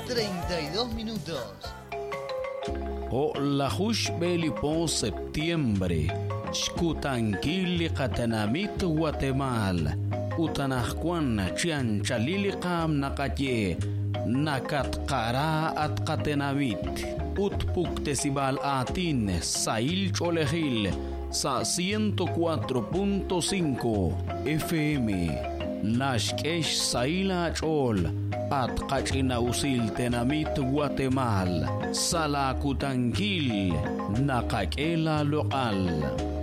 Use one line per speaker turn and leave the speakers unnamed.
32 minutos.
O la hush belipon septiembre. Shkutanquili Catanamit Guatemala. Utanahkuan Chianchaliliqam Nakaye. Nakatqara at Catenamit. Utpuktesibal Atin Sail Cholejil. Sa 104.5 FM. Nashkesh Saila Chol. At Kachinausil Tenamit Guatemala. Salakutanquil Nakakela Local.